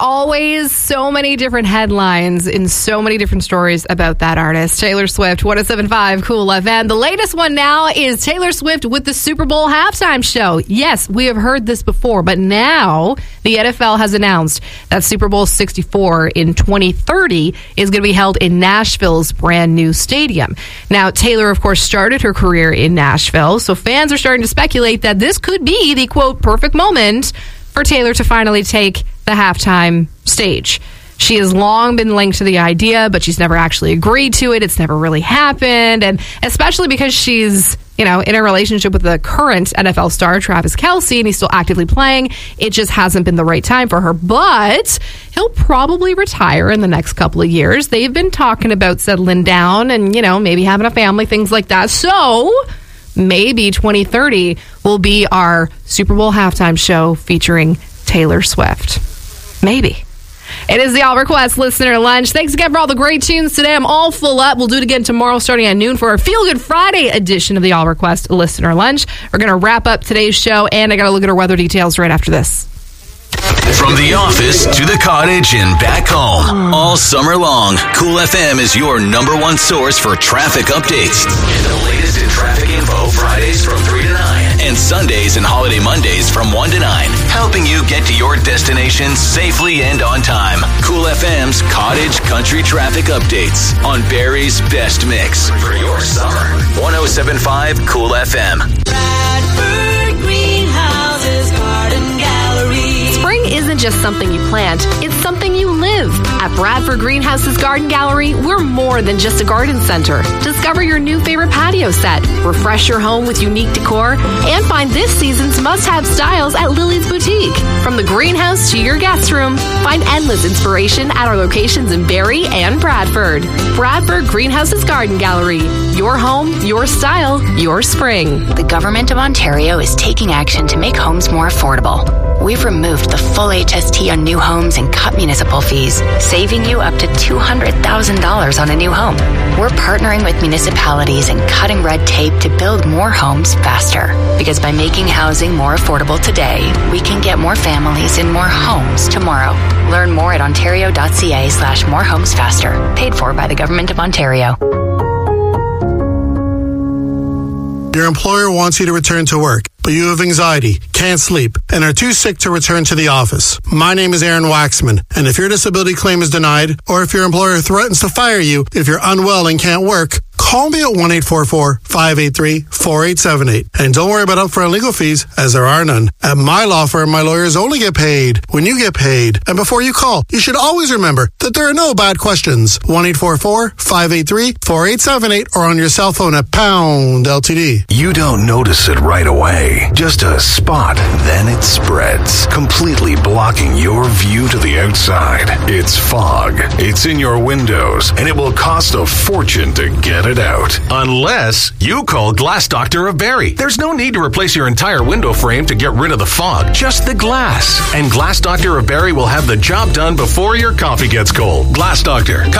always so many different headlines in so many different stories about that artist. Taylor Swift, 107.5 Cool FM. The latest one now is Taylor Swift with the Super Bowl halftime show. Yes, we have heard this before, but now the NFL has announced that Super Bowl 64 in 2030 is going to be held in Nashville's brand new stadium. Now, Taylor, of course, started her career in Nashville, so fans are starting to speculate that this could be the, quote, perfect moment for Taylor to finally take the halftime stage. She has long been linked to the idea, but she's never actually agreed to it. It's never really happened. And especially because she's, in a relationship with the current NFL star, Travis Kelce, and he's still actively playing, it just hasn't been the right time for her. But he'll probably retire in the next couple of years. They've been talking about settling down and, maybe having a family, things like that. So maybe 2030 will be our Super Bowl halftime show featuring Taylor Swift. Maybe. It is the All Request Listener Lunch. Thanks again for all the great tunes today. I'm all full up. We'll do it again tomorrow starting at noon for our Feel Good Friday edition of the All Request Listener Lunch. We're going to wrap up today's show, and I got to look at our weather details right after this. From the office to the cottage and back home, all summer long, Cool FM is your number one source for traffic updates. And the latest in traffic info Fridays from 3 to 9 and Sundays and holiday Mondays from 1 to 9, helping you get to your destination safely and on time. Cool FM's Cottage Country Traffic Updates on Barrie's Best Mix for your summer. 107.5 Cool FM. Bradford Greenhouses Garden Gallery. Spring isn't just something you plant, it's something you live. At Bradford Greenhouses Garden Gallery, we're more than just a garden center. Discover your new favorite patio set, refresh your home with unique decor, and find this season's must-have styles at Lily's Boutique. From the greenhouse to your guest room, find endless inspiration at our locations in Barrie and Bradford. Bradford Greenhouses Garden Gallery. Your home, your style, your spring. The Government of Ontario is taking action to make homes more affordable. We've removed the full HST on new homes and cut municipal fees, saving you up to $200,000 on a new home. We're partnering with municipalities and cutting red tape to build more homes faster. Because by making housing more affordable today, we can get more families in more homes tomorrow. Learn more at ontario.ca/morehomesfaster. Paid for by the Government of Ontario. Your employer wants you to return to work, but you have anxiety, can't sleep, and are too sick to return to the office. My name is Aaron Waxman, and if your disability claim is denied, or if your employer threatens to fire you if you're unwell and can't work, call me at 1-844-583-4878. And don't worry about upfront legal fees, as there are none. At my law firm, my lawyers only get paid when you get paid. And before you call, you should always remember that there are no bad questions. 1-844-583-4878 or on your cell phone at pound LTD. You don't notice it right away. Just a spot, then it spreads, completely blocking your view to the outside. It's fog. It's in your windows, and it will cost a fortune to get it out. Unless you call Glass Doctor of Barrie. There's no need to replace your entire window frame to get rid of the fog, just the glass. And Glass Doctor of Barrie will have the job done before your coffee gets cold. Glass Doctor.